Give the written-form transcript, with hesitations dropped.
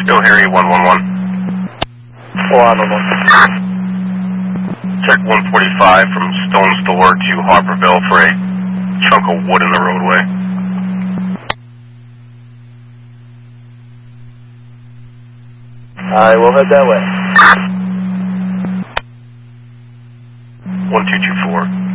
Bill Harry 111. 111. Check 145 from Stone Store to Harperville for a chunk of wood in the roadway. Alright, we'll head that way. 1224.